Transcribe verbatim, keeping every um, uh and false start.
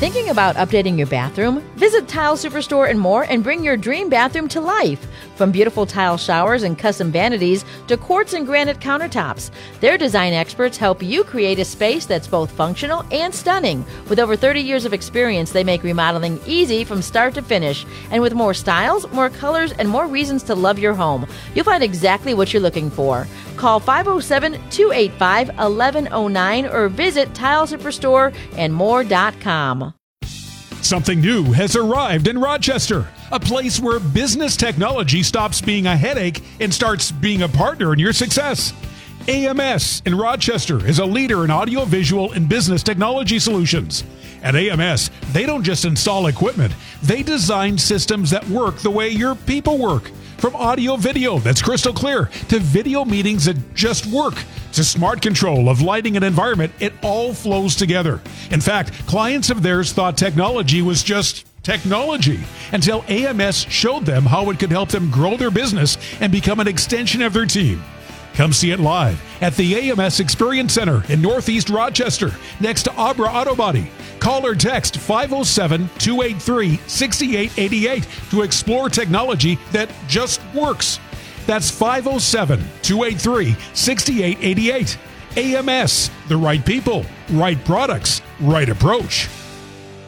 Thinking about updating your bathroom? Visit Tile Superstore and more and bring your dream bathroom to life. From beautiful tile showers and custom vanities to quartz and granite countertops, their design experts help you create a space that's both functional and stunning. With over thirty years of experience, they make remodeling easy from start to finish. And with more styles, more colors, and more reasons to love your home, you'll find exactly what you're looking for. Call five oh seven, two eight five, one one oh nine or visit tile superstore and more dot com. Something new has arrived in Rochester, a place where business technology stops being a headache and starts being a partner in your success. A M S in Rochester is a leader in audiovisual and business technology solutions. At A M S, they don't just install equipment, they design systems that work the way your people work. From audio video that's crystal clear to video meetings that just work to smart control of lighting and environment, it all flows together. In fact, clients of theirs thought technology was just technology until A M S showed them how it could help them grow their business and become an extension of their team. Come see it live at the A M S Experience Center in Northeast Rochester, next to Abra Auto Body. Call or text five oh seven, two eight three, six eight eight eight to explore technology that just works. That's five oh seven, two eight three, six eight eight eight. A M S, the right people, right products, right approach.